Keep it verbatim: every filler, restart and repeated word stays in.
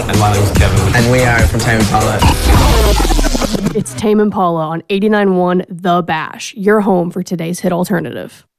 And my name is Kevin. And we are from Tame Impala. It's Tame Impala on eighty-nine point one The Bash, your home for today's hit alternative.